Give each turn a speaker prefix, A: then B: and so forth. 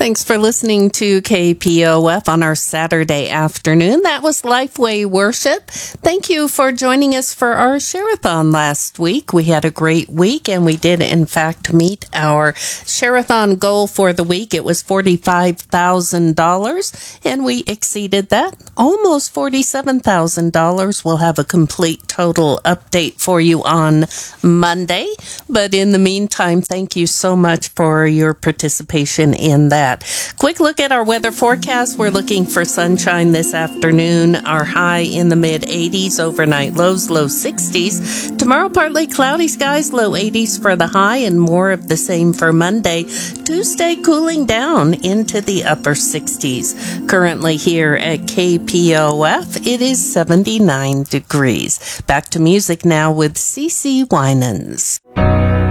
A: Thanks for listening to KPOF on our Saturday afternoon. That was Lifeway Worship. Thank you for joining us for our Share-a-thon last week. We had a great week, and we did, in fact, meet our Share-a-thon goal for the week. It was $45,000, and we exceeded that. Almost $47,000. We'll have a complete total update for you on Monday. But in the meantime, thank you so much for your participation in that. Quick look at our weather forecast. We're looking for sunshine this afternoon. Our high in the mid-80s, overnight lows, low 60s. Tomorrow, partly cloudy skies, low 80s for the high, and more of the same for Monday. Tuesday, cooling down into the upper 60s. Currently here at KPOF, it is 79 degrees. Back to music now with CeCe Winans.